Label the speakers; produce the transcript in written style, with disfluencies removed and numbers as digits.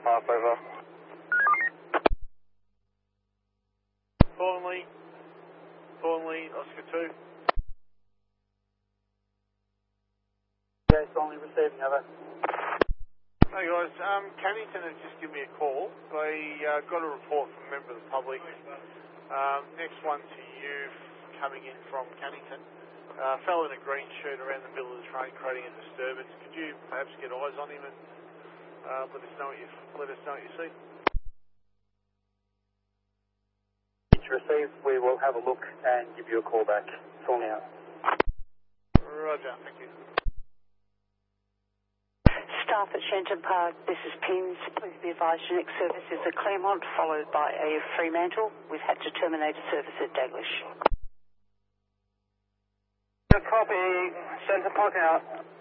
Speaker 1: Park, over.
Speaker 2: Thornley, Oscar 2.
Speaker 1: Yeah, Thornley receiving, over.
Speaker 2: Hey guys, Cannington has just given me a call. They got a report from a member of the public. Next one to you, coming in from Cannington. Fell in a green shirt around the middle of the train, creating a disturbance. Could you perhaps get eyes on him and let us know what you see?
Speaker 1: Received, we will have a look and give you a call back. Thornley out.
Speaker 2: Roger, thank you.
Speaker 3: Staff at Shenton Park, this is Pins. Please be advised your next service is a Claremont followed by a Fremantle. We've had to terminate a service at Daglish.
Speaker 1: Copy. Shenton Park out.